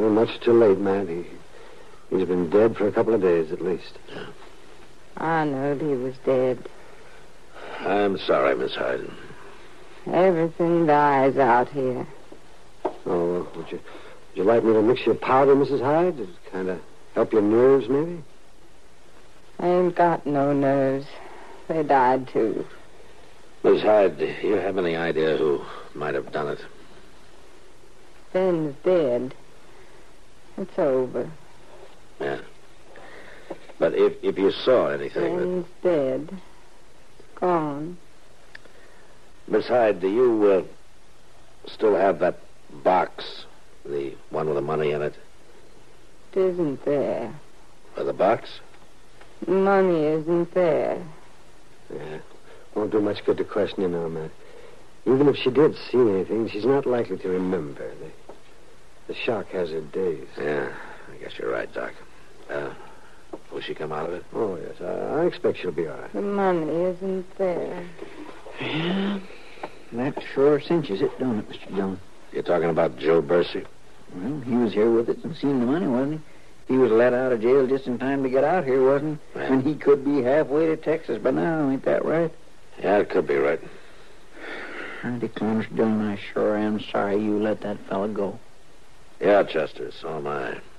Well, much too late, Matt. He's been dead for a couple of days at least. Yeah. I knowed he was dead. I'm sorry, Miss Hyde. Everything dies out here. Oh, well, would you like me to mix your powder, Mrs. Hyde? To kind of help your nerves, maybe? I ain't got no nerves. They died, too. Miss Hyde, do you have any idea who might have done it? Ben's dead. It's over. Yeah. But if you saw anything... Ben's dead. Gone. Miss Hyde, do you still have that box? The one with the money in it? It isn't there. The box? Money isn't there. Yeah. Won't do much good to question you now, Matt. Even if she did see anything, she's not likely to remember. The shock has her days. Yeah, I guess you're right, Doc. Will she come out of it? Oh, yes. I expect she'll be all right. The money isn't there. Yeah, that sure cinches it, don't it, Mr. Dillon? You're talking about Joe Bercy? Well, he was here with it and seen the money, wasn't he? He was let out of jail just in time to get out here, wasn't he? Yeah. And he could be halfway to Texas by now, ain't that right? Yeah, it could be right. I declare, Mr. Dillon, I sure am sorry you let that fellow go. Yeah, Chester, so am I.